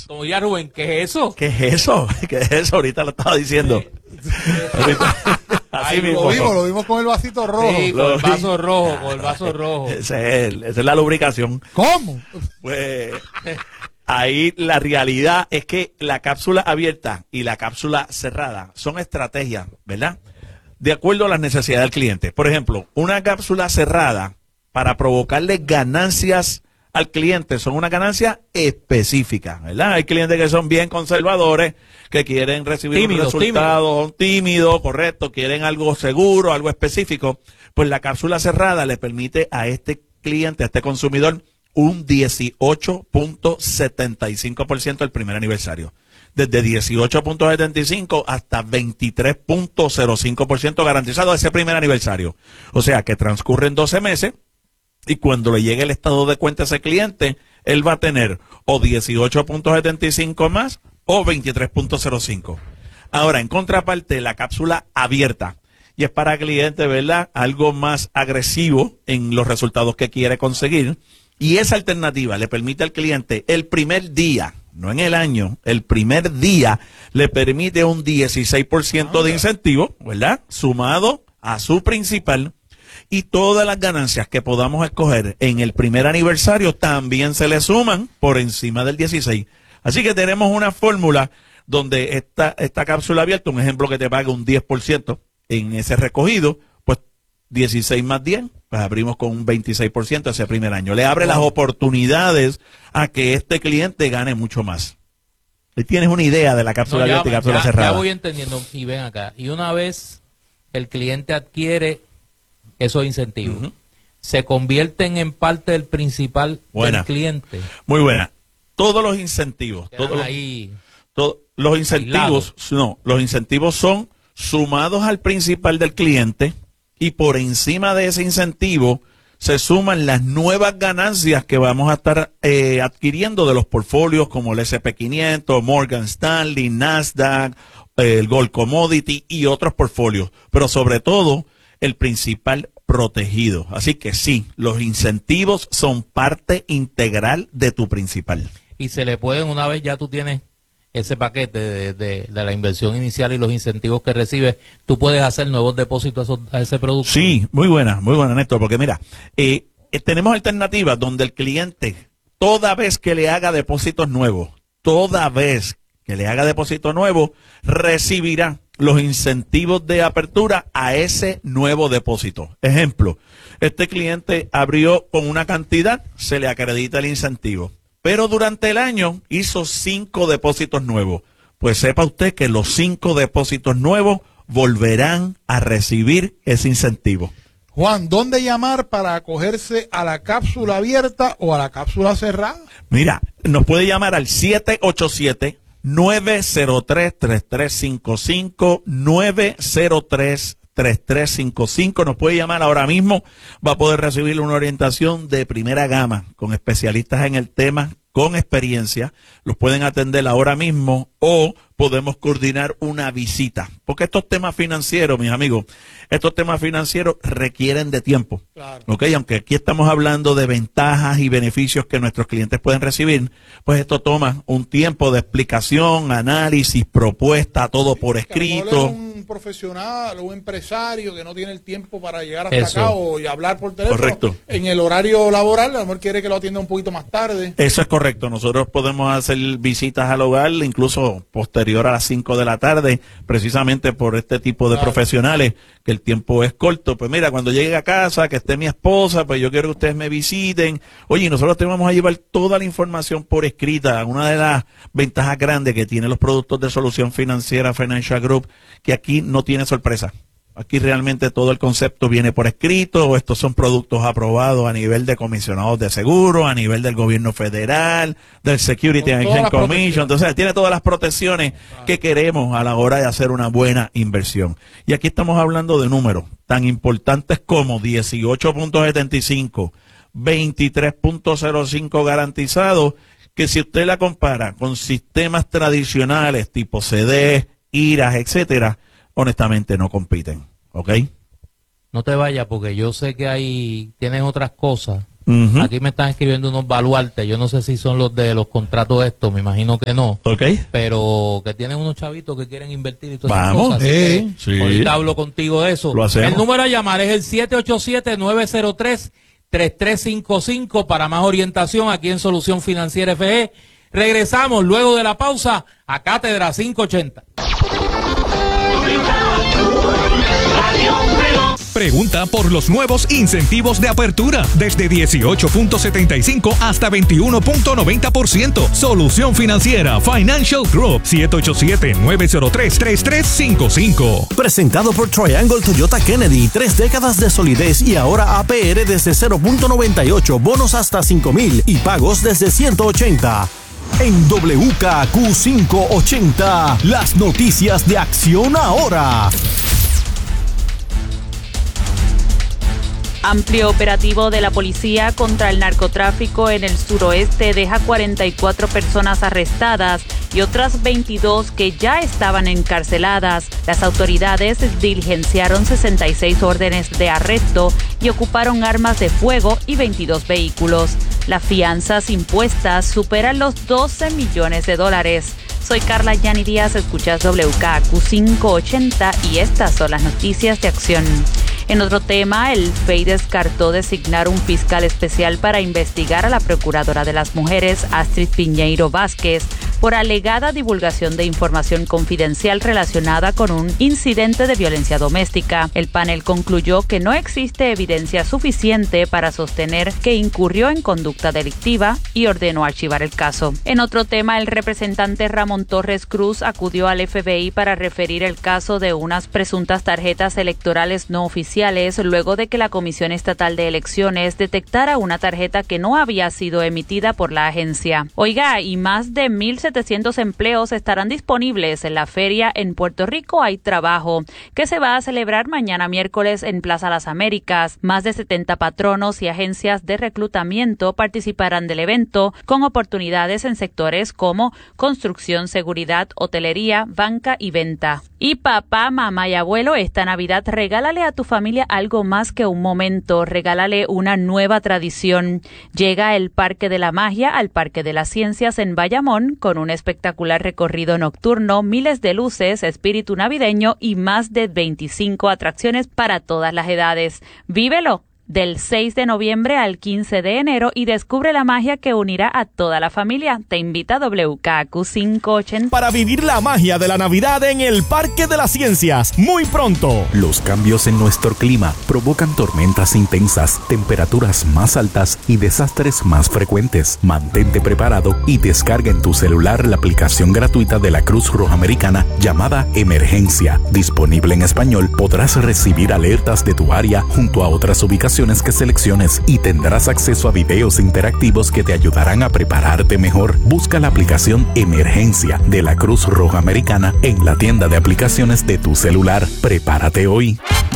Como diría Rubén, ¿qué es eso? ¿Qué es eso? ¿Qué es eso? Ahorita lo estaba diciendo. Así mismo. Lo vimos con el vasito rojo. Sí, con el vaso rojo, con el vaso rojo. Esa es la lubricación. ¿Cómo? Pues ahí la realidad es que la cápsula abierta y la cápsula cerrada son estrategias, ¿verdad? De acuerdo a las necesidades del cliente. Por ejemplo, una cápsula cerrada para provocarle ganancias al cliente son una ganancia específica, ¿verdad? Hay clientes que son bien conservadores, que quieren recibir un resultado tímido, correcto, quieren algo seguro, algo específico. Pues la cápsula cerrada le permite a este cliente, a este consumidor, un 18.75% el primer aniversario. Desde 18.75 hasta 23.05% garantizado ese primer aniversario. O sea que transcurren 12 meses y cuando le llegue el estado de cuenta a ese cliente, él va a tener o 18.75 más o 23.05. Ahora, en contraparte, la cápsula abierta. Y es para cliente, ¿verdad? Algo más agresivo en los resultados que quiere conseguir. Y esa alternativa le permite al cliente el primer día, no en el año, el primer día le permite un 16% de incentivo, ¿verdad? Sumado a su principal. Y todas las ganancias que podamos escoger en el primer aniversario también se le suman por encima del 16. Así que tenemos una fórmula donde esta cápsula abierta, un ejemplo que te paga un 10% en ese recogido, pues 16 más 10, pues abrimos con un 26% ese primer año. Le abre las oportunidades a que este cliente gane mucho más. ¿Tienes una idea de la cápsula abierta y cápsula cerrada? Ya voy entendiendo. Y ven acá. Y una vez el cliente adquiere esos incentivos, se convierten en parte del principal del cliente. Muy buena. Todos los incentivos, los incentivos son sumados al principal del cliente y por encima de ese incentivo se suman las nuevas ganancias que vamos a estar adquiriendo de los portfolios como el S&P 500, Morgan Stanley, Nasdaq, el Gold Commodity y otros portfolios, pero sobre todo el principal protegido. Así que sí, los incentivos son parte integral de tu principal. Y se le pueden, una vez ya tú tienes ese paquete de la inversión inicial y los incentivos que recibes, tú puedes hacer nuevos depósitos a ese producto. Sí, muy buena, Néstor, porque mira, tenemos alternativas donde el cliente, toda vez que le haga depósitos nuevos, recibirá los incentivos de apertura a ese nuevo depósito. Ejemplo, este cliente abrió con una cantidad, se le acredita el incentivo, pero durante el año hizo 5 depósitos nuevos. Pues sepa usted que los 5 depósitos nuevos volverán a recibir ese incentivo. Juan, ¿dónde llamar para acogerse a la cápsula abierta o a la cápsula cerrada? Mira, nos puede llamar al 787-903-3355, 903-3355. Nos puede llamar ahora mismo. Va a poder recibir una orientación de primera gama con especialistas en el tema, con experiencia. Los pueden atender ahora mismo o podemos coordinar una visita. Porque estos temas financieros, mis amigos, requieren de tiempo. Claro. ¿Ok? Aunque aquí estamos hablando de ventajas y beneficios que nuestros clientes pueden recibir, pues esto toma un tiempo de explicación, análisis, propuesta, todo por escrito. Un profesional o un empresario que no tiene el tiempo para llegar hasta acá y hablar por teléfono. Correcto. En el horario laboral, a lo mejor quiere que lo atienda un poquito más tarde. Eso es correcto. Nosotros podemos hacer visitas al hogar, incluso posterior a las 5 de la tarde, precisamente por este tipo de profesionales, que el tiempo es corto. Pues mira, cuando llegue a casa, que esté mi esposa, pues yo quiero que ustedes me visiten. Oye, nosotros te vamos a llevar toda la información por escrita. Una de las ventajas grandes que tienen los productos de solución financiera Financial Group, que aquí no tiene sorpresa. Aquí realmente todo el concepto viene por escrito. Estos son productos aprobados a nivel de comisionados de seguro, a nivel del gobierno federal, del Security and Exchange Commission. Entonces, tiene todas las protecciones que queremos a la hora de hacer una buena inversión. Y aquí estamos hablando de números tan importantes como 18.75, 23.05 garantizados, que si usted la compara con sistemas tradicionales tipo CD, IRAs, etcétera, honestamente no compiten, ¿ok? No te vayas porque yo sé que tienes otras cosas Aquí me están escribiendo unos baluartes, yo no sé si son los de los contratos estos, me imagino que no. Pero que tienen unos chavitos que quieren invertir y todas esas cosas. Sí. Ahorita hablo contigo de eso. Lo hacemos. El número a llamar es el 787-903-3355 para más orientación aquí en Solución Financiera FE. Regresamos luego de la pausa a Cátedra 580. Pregunta por los nuevos incentivos de apertura desde 18.75 hasta 21.90%. Solución Financiera Financial Group 787-903-3355. Presentado por Triangle Toyota Kennedy. 3 décadas de solidez y ahora APR desde 0.98, bonos hasta 5,000 y pagos desde 180. En WKQ 580, las noticias de Acción Ahora. Amplio operativo de la policía contra el narcotráfico en el suroeste deja 44 personas arrestadas y otras 22 que ya estaban encarceladas. Las autoridades diligenciaron 66 órdenes de arresto y ocuparon armas de fuego y 22 vehículos. Las fianzas impuestas superan los $12 millones. Soy Carla Yani Díaz, escuchas WKQ 580 y estas son las noticias de Acción. En otro tema, el FEI descartó designar un fiscal especial para investigar a la Procuradora de las Mujeres, Astrid Piñeiro Vázquez, por alegada divulgación de información confidencial relacionada con un incidente de violencia doméstica. El panel concluyó que no existe evidencia suficiente para sostener que incurrió en conducta delictiva y ordenó archivar el caso. En otro tema, el representante Ramón Torres Cruz acudió al FBI para referir el caso de unas presuntas tarjetas electorales no oficiales luego de que la Comisión Estatal de Elecciones detectara una tarjeta que no había sido emitida por la agencia. Oiga, y más de 1,700 empleos estarán disponibles en la feria en Puerto Rico Hay Trabajo, que se va a celebrar mañana miércoles en Plaza Las Américas. Más de 70 patronos y agencias de reclutamiento participarán del evento, con oportunidades en sectores como construcción, seguridad, hotelería, banca y venta. Y papá, mamá y abuelo, esta Navidad regálale a tu familia algo más que un momento, regálale una nueva tradición. Llega el Parque de la Magia al Parque de las Ciencias en Bayamón con un espectacular recorrido nocturno, miles de luces, espíritu navideño y más de 25 atracciones para todas las edades. ¡Vívelo! Del 6 de noviembre al 15 de enero y descubre la magia que unirá a toda la familia. Te invita a WKQ 580. Para vivir la magia de la Navidad en el Parque de las Ciencias, muy pronto. Los cambios en nuestro clima provocan tormentas intensas, temperaturas más altas y desastres más frecuentes. Mantente preparado y descarga en tu celular la aplicación gratuita de la Cruz Roja Americana llamada Emergencia. Disponible en español, podrás recibir alertas de tu área junto a otras ubicaciones que selecciones y tendrás acceso a videos interactivos que te ayudarán a prepararte mejor. Busca la aplicación Emergencia de la Cruz Roja Americana en la tienda de aplicaciones de tu celular. Prepárate hoy.